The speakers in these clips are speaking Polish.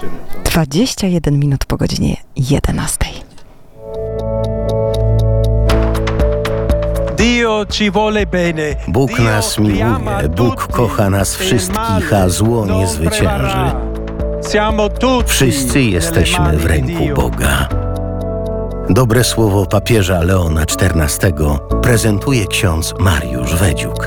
21 minut po godzinie 11. Bóg nas miłuje, Bóg kocha nas wszystkich, a zło nie zwycięży. Wszyscy jesteśmy w ręku Boga. Dobre słowo papieża Leona XIV prezentuje ksiądz Mariusz Wedziuk.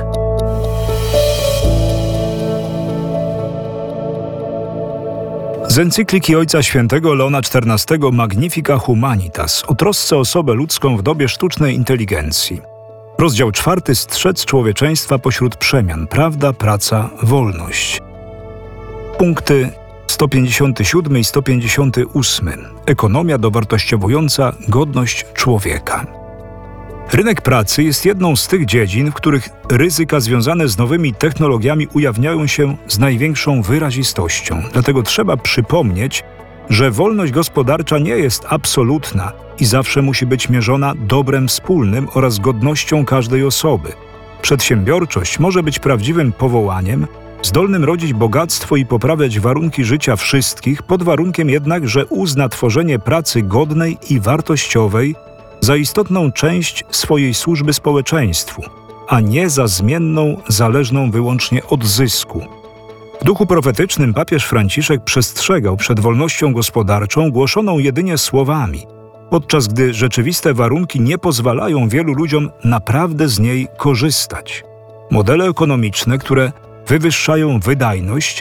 Z encykliki Ojca Świętego Leona XIV Magnifica Humanitas o trosce o osobę ludzką w dobie sztucznej inteligencji. Rozdział 4. Strzec człowieczeństwa pośród przemian. Prawda, praca, wolność. Punkty 157 i 158. Ekonomia dowartościowująca godność człowieka. Rynek pracy jest jedną z tych dziedzin, w których ryzyka związane z nowymi technologiami ujawniają się z największą wyrazistością. Dlatego trzeba przypomnieć, że wolność gospodarcza nie jest absolutna i zawsze musi być mierzona dobrem wspólnym oraz godnością każdej osoby. Przedsiębiorczość może być prawdziwym powołaniem, zdolnym rodzić bogactwo i poprawiać warunki życia wszystkich, pod warunkiem jednak, że uzna tworzenie pracy godnej i wartościowej za istotną część swojej służby społeczeństwu, a nie za zmienną, zależną wyłącznie od zysku. W duchu profetycznym papież Franciszek przestrzegał przed wolnością gospodarczą głoszoną jedynie słowami, podczas gdy rzeczywiste warunki nie pozwalają wielu ludziom naprawdę z niej korzystać. Modele ekonomiczne, które wywyższają wydajność,